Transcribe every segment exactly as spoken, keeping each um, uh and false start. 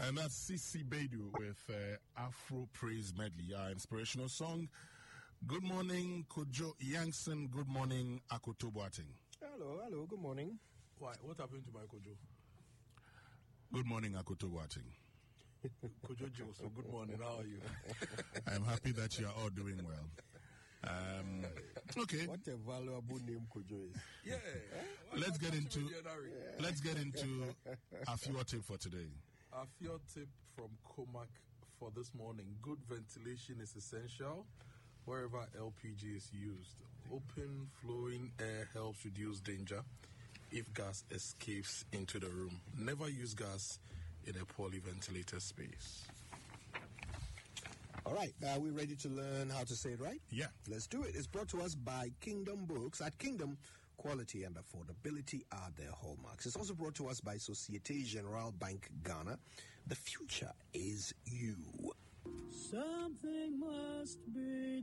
And that's Sisi Bedu with uh, Afro Praise Medley, our inspirational song. Good morning, Kojo Yankson. Good morning, Akoto Boateng. Hello, hello, good morning. Why? What happened to my Kojo? Good morning, Akoto Boateng. Kojo Joe, so good morning, how are you? I'm happy that you are all doing well. Um, okay. What a valuable name Kojo is. Yeah. Let's get into yeah. let's get into our fuel tip for today. Our fuel tip from Comac for this morning. Good ventilation is essential wherever L P G is used. Open flowing air helps reduce danger if gas escapes into the room. Never use gas in a poorly ventilated space. All right, are we ready to learn how to say it right? Yeah. Let's do it. It's brought to us by Kingdom Books. At Kingdom, quality and affordability are their hallmarks. It's also brought to us by Societe Generale Bank Ghana. The future is you. Something must be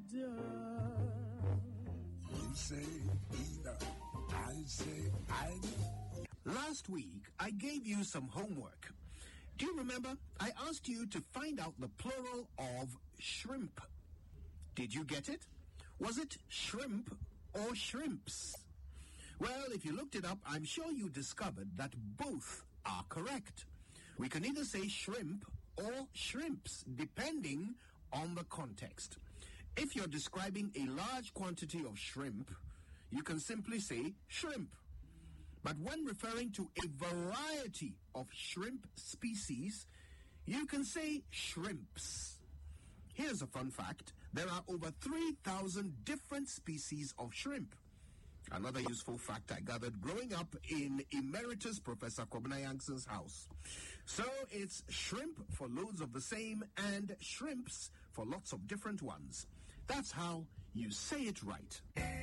done. You say either. I say either. Last week, I gave you some homework. Do you remember? I asked you to find out the plural of shrimp. Did you get it? Was it shrimp or shrimps? Well, if you looked it up, I'm sure you discovered that both are correct. We can either say shrimp or shrimps, depending on the context. If you're describing a large quantity of shrimp, you can simply say shrimp. But when referring to a variety of shrimp species, you can say shrimps. Here's a fun fact. There are over three thousand different species of shrimp. Another useful fact I gathered growing up in Emeritus Professor Kobina Yankson's house. So it's shrimp for loads of the same and shrimps for lots of different ones. That's how you say it right.